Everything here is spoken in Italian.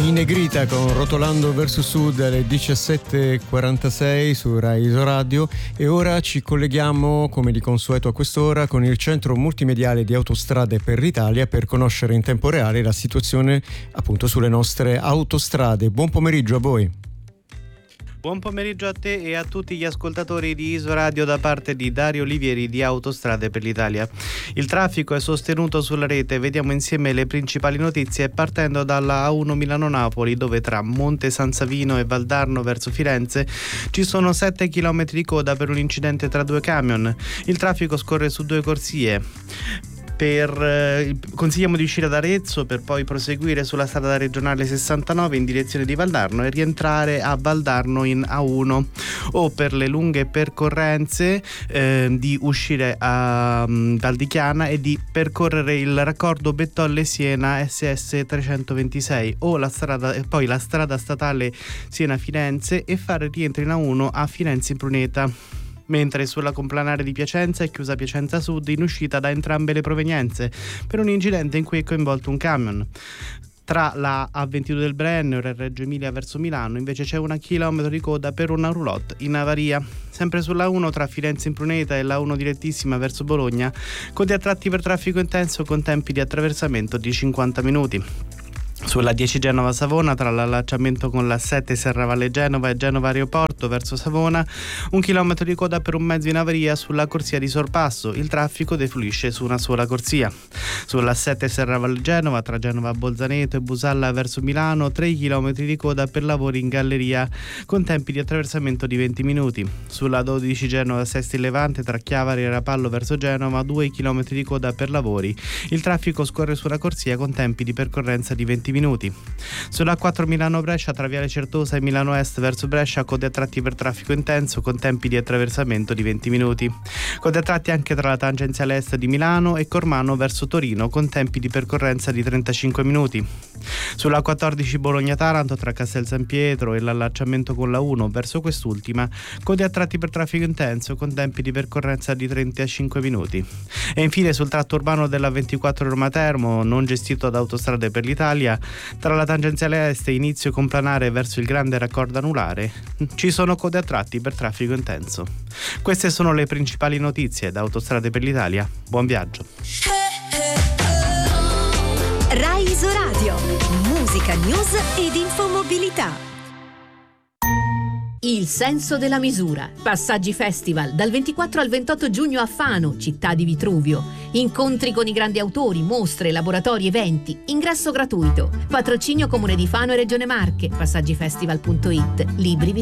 In negrita con Rotolando verso sud alle 17:46 su Rai Isoradio, e ora ci colleghiamo come di consueto a quest'ora con il centro multimediale di Autostrade per l'Italia per conoscere in tempo reale la situazione appunto sulle nostre autostrade. Buon pomeriggio a voi. Buon pomeriggio a te e a tutti gli ascoltatori di Isoradio da parte di Dario Olivieri di Autostrade per l'Italia. Il traffico è sostenuto sulla rete, vediamo insieme le principali notizie partendo dalla A1 Milano-Napoli, dove tra Monte San Savino e Valdarno verso Firenze ci sono 7 km di coda per un incidente tra due camion. Il traffico scorre su due corsie. Consigliamo di uscire da Arezzo per poi proseguire sulla strada regionale 69 in direzione di Valdarno e rientrare a Valdarno in A1, o per le lunghe percorrenze di uscire a Val di Chiana e di percorrere il raccordo Bettolle-Siena SS 326 o la strada statale Siena-Firenze e fare rientro in A1 a Firenze-Impruneta. Mentre sulla complanare di Piacenza è chiusa Piacenza Sud in uscita da entrambe le provenienze per un incidente in cui è coinvolto un camion. Tra la A22 del Brennero e Reggio Emilia verso Milano invece c'è 1 chilometro di coda per una roulotte in avaria. Sempre sulla 1 tra Firenze Impruneta e la 1 direttissima verso Bologna, code a tratti per traffico intenso con tempi di attraversamento di 50 minuti. Sulla 10 Genova-Savona, tra l'allacciamento con la 7 Serravalle Genova e Genova Aeroporto verso Savona, 1 chilometro di coda per un mezzo in avaria sulla corsia di sorpasso. Il traffico defluisce su una sola corsia. Sulla 7 Serravalle Genova, tra Genova Bolzaneto e Busalla verso Milano, 3 chilometri di coda per lavori in galleria con tempi di attraversamento di 20 minuti. Sulla 12 Genova-Sesti Levante, tra Chiavari e Rapallo verso Genova, 2 chilometri di coda per lavori. Il traffico scorre su una corsia con tempi di percorrenza di 20 minuti. Sulla 4 Milano-Brescia, tra Viale Certosa e Milano Est verso Brescia, code a tratti per traffico intenso con tempi di attraversamento di 20 minuti. Code a tratti anche tra la tangenziale est di Milano e Cormano verso Torino con tempi di percorrenza di 35 minuti. Sulla 14 Bologna-Taranto, tra Castel San Pietro e l'allacciamento con la 1 verso quest'ultima, code a tratti per traffico intenso con tempi di percorrenza di 35 minuti. E infine sul tratto urbano della 24 Roma Termo, non gestito da Autostrade per l'Italia, tra la tangenziale est e inizio complanare verso il grande raccordo anulare, ci sono code a tratti per traffico intenso. Queste sono le principali notizie da Autostrade per l'Italia. Buon viaggio. Rai Isoradio, musica, news ed infomobilità. Il senso della misura. Passaggi Festival dal 24 al 28 giugno a Fano, città di Vitruvio. Incontri con i grandi autori, mostre, laboratori, eventi. Ingresso gratuito. Patrocinio Comune di Fano e Regione Marche. Passaggifestival.it. Libri